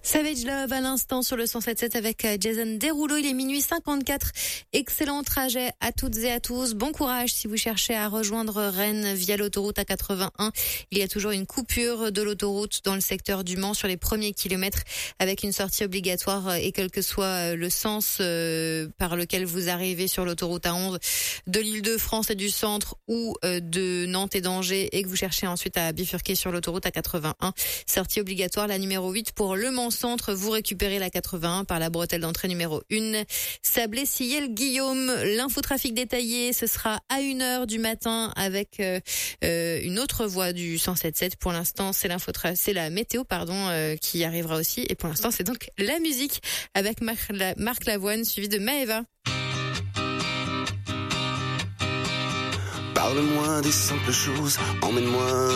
Savage Love à l'instant sur le 107.7 avec Jason Derulo. Il est minuit 54. Excellent trajet à toutes et à tous. Bon courage si vous cherchez à rejoindre Rennes via l'autoroute A81. Il y a toujours une coupure de l'autoroute dans le secteur du Mans sur les premiers kilomètres avec une sortie obligatoire et quel que soit le sens par lequel vous arrivez sur l'autoroute A11 de l'Île-de-France et du centre ou de Nantes et d'Angers et que vous cherchez ensuite à bifurquer sur l'autoroute A81. Sortie obligatoire, la numéro 8 pour Le Mans Centre. Vous récupérez la 81 par la bretelle d'entrée numéro 1. Sablé-Sillel-Guillaume. L'infotrafic détaillé, ce sera à 1h du matin avec une autre voie du 107.7. Pour l'instant, c'est la météo, qui arrivera aussi. Et pour l'instant, c'est donc la musique avec Marc Lavoine suivi de Maëva. Parle-moi des simples choses, emmène-moi